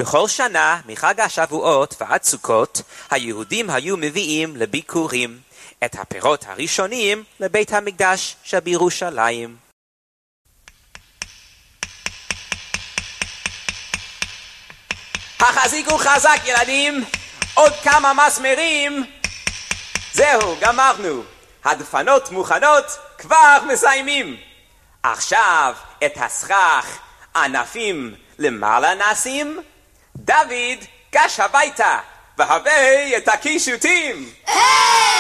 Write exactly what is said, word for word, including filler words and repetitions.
בכל שנה, מחג השבועות ועד סוכות, היהודים היו מביאים לביקורים את הפירות הראשונים לבית המקדש שבירושלים. החזיקו חזק ילדים, עוד כמה מסמרים. זהו, גמרנו. הדפנות מוכנות, כבר מסיימים. עכשיו את הסכך ענפים למעלה נשים. דוד, גש הביתה, והבא את הקישוטים.